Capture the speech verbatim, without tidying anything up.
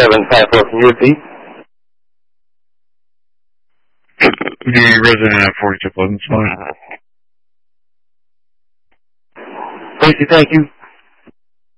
seven five four, can you repeat? The resident at forty-two Pleasant Street. Thank you, thank you.